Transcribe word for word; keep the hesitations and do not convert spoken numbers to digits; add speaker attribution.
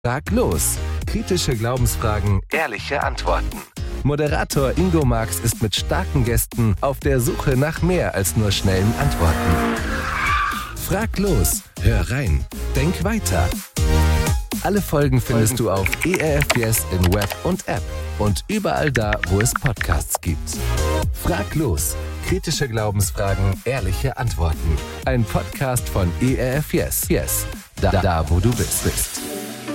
Speaker 1: Frag los. Kritische Glaubensfragen, ehrliche Antworten. Moderator Ingo Marx ist mit starken Gästen auf der Suche nach mehr als nur schnellen Antworten. Frag los. Hör rein. Denk weiter. Alle Folgen findest du auf E R F Yes in Web und App und überall da, wo es Podcasts gibt. Frag los. Kritische Glaubensfragen, ehrliche Antworten. Ein Podcast von E R F Yes. Yes. Da, da wo du bist. bist.